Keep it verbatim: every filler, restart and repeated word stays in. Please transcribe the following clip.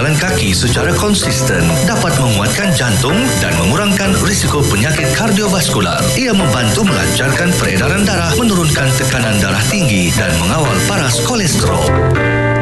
berjalan kaki secara konsisten dapat menguatkan jantung dan mengurangkan risiko penyakit kardiovaskular. Ia membantu melancarkan peredaran darah, menurunkan tekanan darah tinggi dan mengawal paras kolesterol.